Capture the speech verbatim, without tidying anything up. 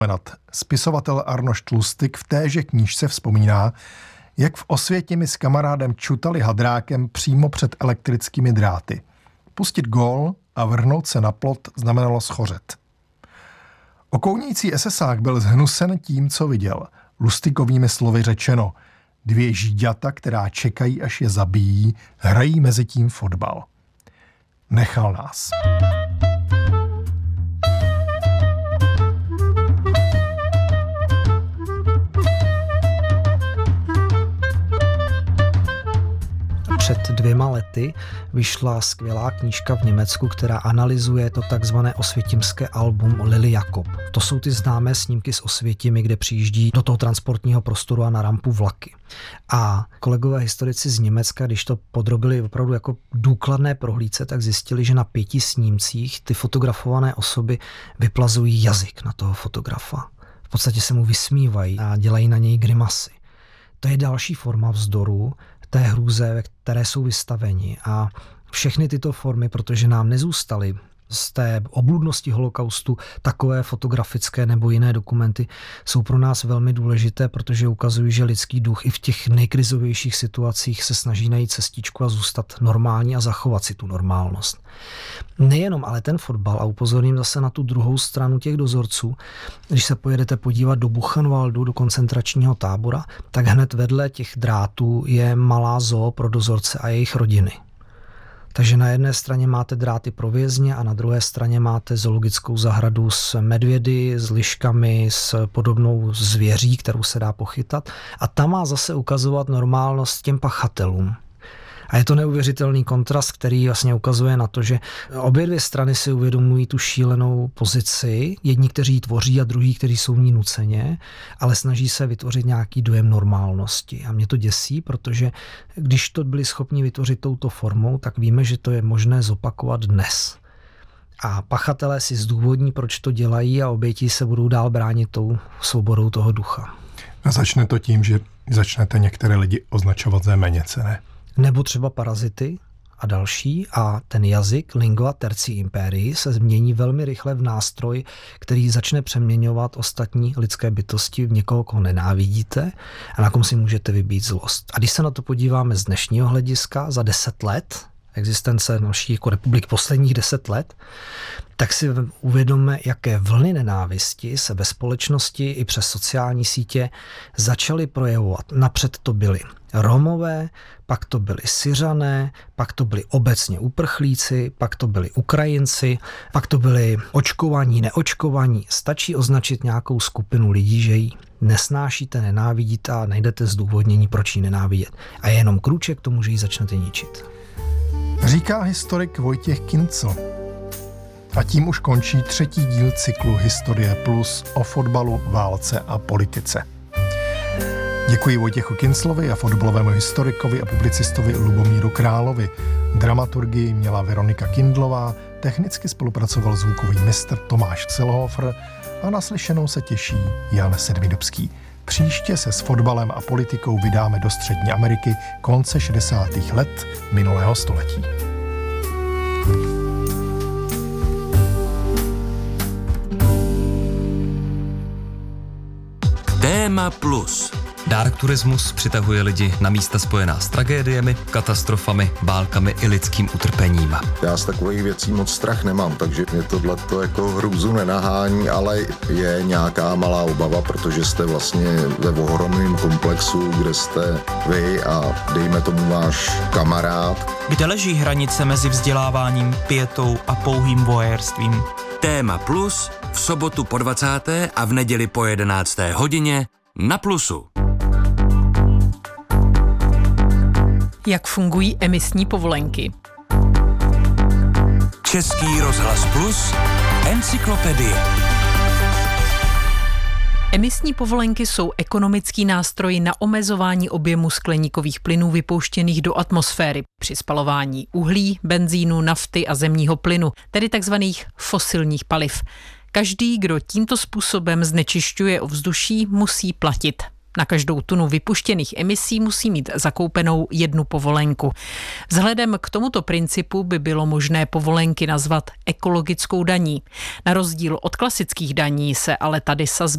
Spisovatel Arnošt Lustig v téže knížce vzpomíná, jak v Osvětimi s kamarádem čutali hadrákem přímo před elektrickými dráty. Pustit gól a vrhnout se na plot znamenalo schořet. Okounějící esesák byl zhnusen tím, co viděl. Lustigovými slovy řečeno, dvě žíďata, která čekají, až je zabijí, hrají mezi tím fotbal. Nechal nás. Před dvěma lety vyšla skvělá knížka v Německu, která analyzuje to takzvané osvětimské album Lily Jakob. To jsou ty známé snímky z Osvětimi, kde přijíždí do toho transportního prostoru a na rampu vlaky. A kolegové historici z Německa, když to podrobili opravdu jako důkladné prohlídce, tak zjistili, že na pěti snímcích ty fotografované osoby vyplazují jazyk na toho fotografa. V podstatě se mu vysmívají a dělají na něj grimasy. To je další forma vzdoru, té hrůze, ve které jsou vystaveni. A všechny tyto formy, protože nám nezůstaly z té obludnosti holokaustu takové fotografické nebo jiné dokumenty, jsou pro nás velmi důležité, protože ukazují, že lidský duch i v těch nejkrizovějších situacích se snaží najít cestičku a zůstat normální a zachovat si tu normálnost. Nejenom ale ten fotbal, a upozorním zase na tu druhou stranu těch dozorců, když se pojedete podívat do Buchenwaldu, do koncentračního tábora, tak hned vedle těch drátů je malá zoo pro dozorce a jejich rodiny. Takže na jedné straně máte dráty pro vězně a na druhé straně máte zoologickou zahradu s medvědy, s liškami, s podobnou zvěří, kterou se dá pochytat. A tam má zase ukazovat normálnost těm pachatelům. A je to neuvěřitelný kontrast, který vlastně ukazuje na to, že obě dvě strany si uvědomují tu šílenou pozici, jedni, kteří ji tvoří a druhý, kteří jsou v ní nuceně, ale snaží se vytvořit nějaký dojem normálnosti. A mě to děsí, protože když to byli schopni vytvořit touto formou, tak víme, že to je možné zopakovat dnes. A pachatelé si zdůvodní, proč to dělají a oběti se budou dál bránit tou svobodou toho ducha. A začne to tím, že začnete některé lidi označovat za méněce, ne? Nebo třeba parazity a další a ten jazyk, lingua tertii imperii, se změní velmi rychle v nástroj, který začne přeměňovat ostatní lidské bytosti v někoho, koho nenávidíte a na kom si můžete vybít zlost. A když se na to podíváme z dnešního hlediska za deset let, existence naší jako republik posledních deset let, tak si uvědomme, jaké vlny nenávisti se ve společnosti i přes sociální sítě začaly projevovat. Napřed to byli Romové, pak to byli Syřané, pak to byli obecně uprchlíci, pak to byli Ukrajinci, pak to byli očkovaní, neočkovaní. Stačí označit nějakou skupinu lidí, že ji nesnášíte, nenávidíte a najdete zdůvodnění, proč ji nenávidět. A je jenom krůček k tomu, že ji začnete ničit. Říká historik Vojtěch Kincl. A tím už končí třetí díl cyklu Historie Plus o fotbalu, válce a politice. Děkuji Vojtěchu Kinclovi a fotbalovému historikovi a publicistovi Lubomíru Královi. Dramaturgii měla Veronika Kindlová, technicky spolupracoval zvukový mistr Tomáš Celhofer a na slyšenou se těší Jan Sedmidubský. Příště se s fotbalem a politikou vydáme do Střední Ameriky konce šedesátých let minulého století. Téma plus. Dark turismus přitahuje lidi na místa spojená s tragédiemi, katastrofami, válkami i lidským utrpením. Já z takových věcí moc strach nemám, takže mě tohleto jako hrůzu nenahání, ale je nějaká malá obava, protože jste vlastně ve ohromném komplexu, kde jste vy a dejme tomu váš kamarád. Kde leží hranice mezi vzděláváním, pietou a pouhým voyeurstvím? Téma plus v sobotu po dvacáté a v neděli po jedenácté hodině na Plusu. Jak fungují emisní povolenky? Český rozhlas Plus, encyklopedie. Emisní povolenky jsou ekonomický nástroj na omezování objemu skleníkových plynů vypouštěných do atmosféry při spalování uhlí, benzínu, nafty a zemního plynu, tedy takzvaných fosilních paliv. Každý, kdo tímto způsobem znečišťuje ovzduší, musí platit. Na každou tunu vypuštěných emisí musí mít zakoupenou jednu povolenku. Vzhledem k tomuto principu by bylo možné povolenky nazvat ekologickou daní. Na rozdíl od klasických daní se ale tady sazby